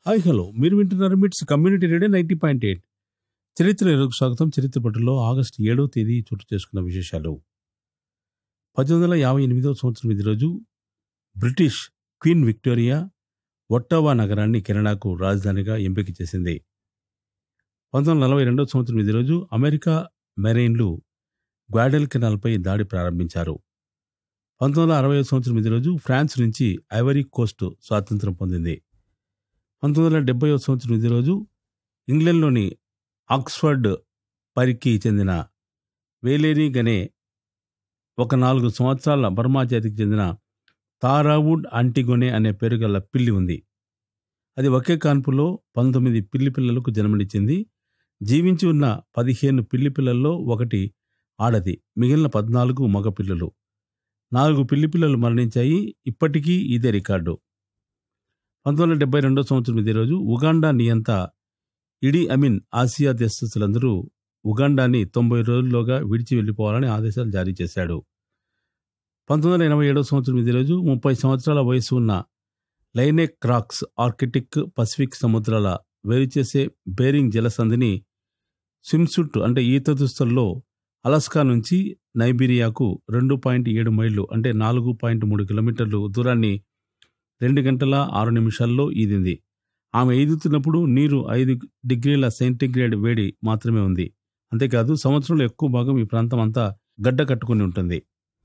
Hi hello మీరు వింటున్నారు మిట్స్ కమ్యూనిటీ రేడియో 90.8. చరిత్ర ఎరుకు స్వాగతం. చరిత్ర పట్టులో ఆగస్టు 7వ తేదీ చోటు చేసుకున్న విశేషాలు. 1858వ సంవత్సరం ఇది రోజు బ్రిటిష్ క్వీన్ విక్టోరియా ఒట్టావా నగరాన్ని కెనడాకు రాజధానిగా ఎంపిక చేసింది. 1942వ సంవత్సరం ఇది రోజు అమెరికా మెరైన్లు గ్వాడెల్ కెనాల్పై దాడి ప్రారంభించారు. 1960వ సంవత్సరం ఇది రోజు ఫ్రాన్స్ నుంచి ఐవరీ కోస్ట్ స్వాతంత్రం పొందింది. 1970వ సంవత్సరం ఇదే రోజు ఇంగ్లాండ్లోని ఆక్స్ఫర్డ్ పరికి చెందిన వేలేరీ గనే ఒక 4 సంవత్సరాల బర్మా జాతికి చెందిన తారావుడ్ ఆంటిగోనే అనే పేరు గల పిల్లి ఉంది. అది ఒకే కాన్పులో 19 పిల్లి పిల్లలకు జన్మనిచ్చింది. జీవించి ఉన్న 15 పిల్లి పిల్లల్లో ఒకటి ఆడది, మిగిలిన 14 మగ పిల్లలు. 4 పిల్లి పిల్లలు మరణించాయి. ఇప్పటికీ ఇదే రికార్డు. 1972వ సంవత్సరం ఇదే రోజు ఉగాండా నియంత ఇడి అమీన్ ఆసియా దేశస్థులందరూ ఉగాండాని 90 రోజుల్లోగా విడిచి వెళ్లిపోవాలని ఆదేశాలు జారీ చేశాడు. 1987వ సంవత్సరం ఇదే రోజు 30 సంవత్సరాల వయసు ఉన్న లైనెక్ క్రాక్స్ ఆర్కిటిక్ పసిఫిక్ సముద్రాల వేరుచేసే బేరింగ్ జలసంధిని స్విమ్సూట్ అంటే ఈత దుస్తుల్లో అలాస్కా నుంచి నైబీరియాకు 2.7 మైళ్ళు అంటే 4.3 కిలోమీటర్లు దూరాన్ని 2 గంటల 6 నిమిషాల్లో ఈదింది. ఆమె ఈదుతున్నప్పుడు నీరు 5 డిగ్రీల సెంటీగ్రేడ్ వేడి మాత్రమే ఉంది. అంతేకాదు సంవత్సరంలో ఎక్కువ భాగం ఈ ప్రాంతం అంతా గడ్డ కట్టుకుని ఉంటుంది.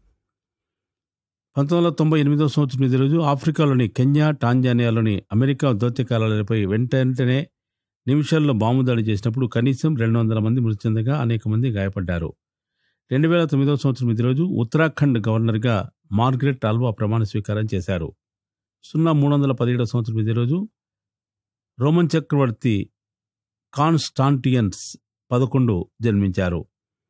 1998వ సంవత్సరం ఇదే రోజు ఆఫ్రికాలోని కెన్యా, టాంజానియాలోని అమెరికా దౌత్యకాలపై వెంటనే నిమిషాల్లో బాంబు దాడి చేసినప్పుడు కనీసం 200 మంది మృతి చెందగా అనేక మంది గాయపడ్డారు. 2009వ సంవత్సరం ఇదే రోజు ఉత్తరాఖండ్ గవర్నర్గా మార్గరెట్ ఆల్వా ప్రమాణ స్వీకారం చేశారు. 317వ సంవత్సరం ఇదే రోజు రోమన్ చక్రవర్తి కాన్స్టాంటియన్స్ 11 జన్మించారు.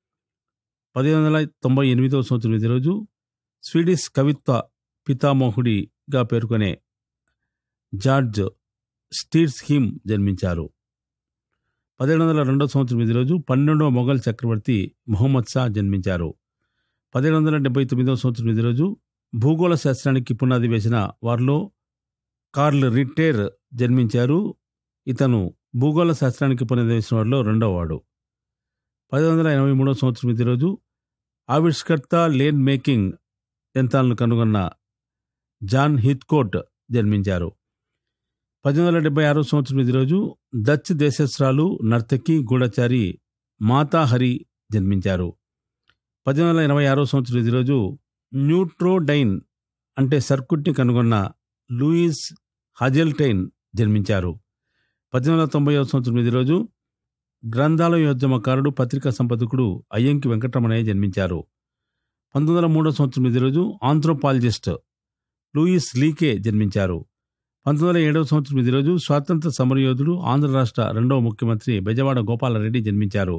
1898వ సంవత్సరం ఇదే రోజు స్వీడిష్ కవిత్వ పితామహుడిగా పేర్కొనే జార్జ్ స్టీర్స్హీమ్ జన్మించారు. 1702వ సంవత్సరం ఇదే రోజు 12వ మొఘల్ చక్రవర్తి ముహమ్మద్ షా జన్మించారు. 1779వ సంవత్సరం ఇదే రోజు భూగోళ శాస్త్రానికి పునాది వేసిన వారిలో కార్ల్ రిట్టేర్ జన్మించారు. ఇతను భూగోళ శాస్త్రానికి పునాది వేసిన వారిలో 2వ వాడు. 1883వ సంవత్సరం ఇదే రోజు ఆవిష్కర్త లేన్ మేకింగ్ యంత్రాలను కనుగొన్న జాన్ హీత్కోట్ జన్మించారు. 1876వ సంవత్సరం ఇదే రోజు డచ్ దేశస్రాలు నర్తకి గూఢచారి మాతాహరి జన్మించారు. 1886వ సంవత్సరం ఇదే రోజు న్యూట్రోడైన్ అంటే సర్క్యూట్ని కనుగొన్న లూయిస్ హాజెల్టైన్ జన్మించారు. 1890వ సంవత్సరం ఇదే రోజు గ్రంథాలయోద్యమకారుడు, పత్రికా సంపాదకుడు అయ్యంకి వెంకటరమణయ్య జన్మించారు. 1903వ సంవత్సరం ఇదే రోజు ఆంథ్రోపాలజిస్ట్ లూయిస్ లీకే జన్మించారు. 1907వ సంవత్సరం ఇదే రోజు స్వాతంత్ర సమరయోధుడు, ఆంధ్ర రాష్ట్ర 2వ ముఖ్యమంత్రి బెజవాడ గోపాలరెడ్డి జన్మించారు.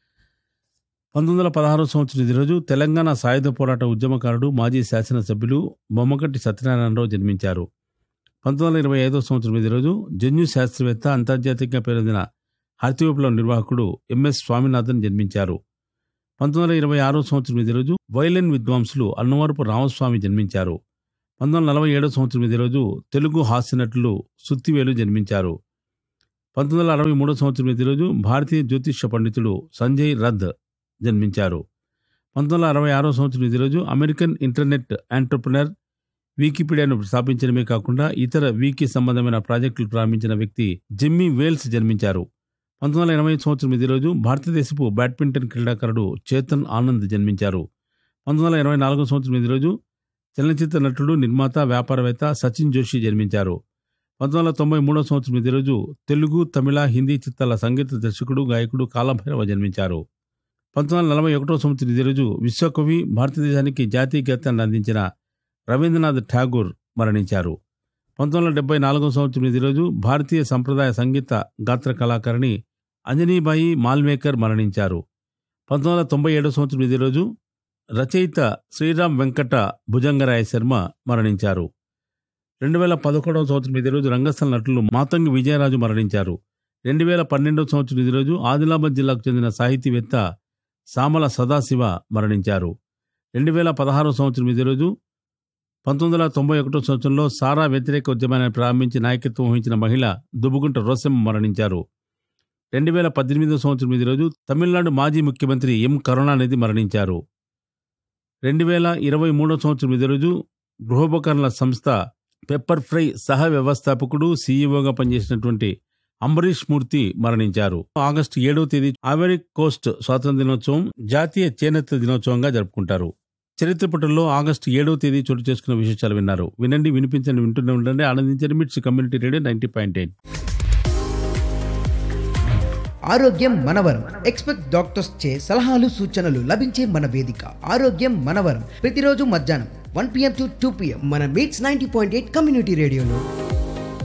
1916వ సంవత్సరం ఇదే రోజు తెలంగాణ సాయుధ పోరాట ఉద్యమకారుడు, మాజీ శాసనసభ్యులు బొమ్మకట్టి సత్యనారాయణరావు జన్మించారు. 1925వ సంవత్సరం ఇదే రోజు జన్యు శాస్త్రవేత్త, అంతర్జాతీయంగా పేరొందిన హరిత విప్లవ నిర్వాహకుడు ఎంఎస్ స్వామినాథన్ జన్మించారు. 1926వ సంవత్సరం ఇదే రోజు వైలిన్ విద్వాంసులు అన్నవరపు రామస్వామి జన్మించారు. 1947వ సంవత్సరం ఇదే రోజు తెలుగు హాస్యనటులు సుత్తివేలు జన్మించారు. 1963వ సంవత్సరం ఇదే రోజు భారతీయ జ్యోతిష్య పండితుడు సంజయ్ రథ్ జన్మించారు. 1966వ సంవత్సరం ఇదే రోజు అమెరికన్ ఇంటర్నెట్ ఎంటర్ప్రెనర్ వికీపీడియాను స్థాపించడమే కాకుండా ఇతర వీకీ సంబంధమైన ప్రాజెక్టులు ప్రారంభించిన వ్యక్తి జిమ్మీ వేల్స్ జన్మించారు. 1980 సంవత్సరం ఇదే రోజు భారతదేశపు బ్యాడ్మింటన్ క్రీడాకారుడు చేతన్ ఆనంద్ జన్మించారు. 1984వ సంవత్సరం ఇదే రోజు చలనచిత్ర నటుడు, నిర్మాత, వ్యాపారవేత్త సచిన్ జోషి జన్మించారు. 1993వ సంవత్సరం ఇదే రోజు తెలుగు, తమిళ, హిందీ చిత్రాల సంగీత దర్శకుడు, గాయకుడు కాలభైరవ జన్మించారు. 1941వ సంవత్సరం ఇదే రోజు విశ్వకవి, భారతదేశానికి జాతీయ గీతాన్ని అందించిన రవీంద్రనాథ్ ఠాగూర్ మరణించారు. 1974వ సంవత్సరం ఇదే రోజు భారతీయ సంప్రదాయ సంగీత గాత్ర కళాకారిణి అంజనీబాయి మాల్వేకర్ మరణించారు. 1997వ సంవత్సరం ఇదే రోజు రచయిత శ్రీరామ్ వెంకట భుజంగరాయ శర్మ మరణించారు. 2011వ సంవత్సరం ఇదే రోజు రంగస్థల నటులు మాతంగి విజయరాజు మరణించారు. 2012వ సంవత్సరం ఇదే రోజు ఆదిలాబాద్ జిల్లాకు చెందిన సాహితీవేత్త సామల సదాశివ మరణించారు. 2016వ సంవత్సరం ఇదే రోజు 1991 సంవత్సరంలో సారా వ్యతిరేక ఉద్యమాన్ని ప్రారంభించి నాయకత్వం వహించిన మహిళ దుబ్బుగుంట రోసమ్మ మరణించారు. 2018 సంవత్సరం ఇదే రోజు తమిళనాడు మాజీ ముఖ్యమంత్రి ఎం కరుణానిధి మరణించారు. 2023 సంవత్సరం ఇదే రోజు గృహోపకరణల సంస్థ పెప్పర్ ఫ్రై సహ వ్యవస్థాపకుడు సీఈఓగా పనిచేసినటువంటి అంబరీష్ మూర్తి మరణించారు. ఆగస్టు 7వ తేదీ ఐవరీ కోస్ట్ స్వాతంత్ర దినోత్సవం, జాతీయ చేనేత దినోత్సవంగా జరుపుకుంటారు. చరిత్ర పుటల్లో ఆగస్టు 7వ తేదీ చోటు చేసుకున్న విశేషాలు విన్నారు. వినండి, వినిపించండి, వింటూనే ఉండండి, ఆనందించండి. మిట్స్ కమ్యూనిటీ రేడియో 90.8. ఆరోగ్యం మనవరం. ఎక్స్పెక్ట్ డాక్టర్స్ చే సలహాలు సూచనలు లభించే మన వేదిక ఆరోగ్యం మనవరం. ప్రతిరోజు మధ్యాహ్నం 1 PM to 2 PM మన మీట్స్ 90.8 కమ్యూనిటీ రేడియోలో.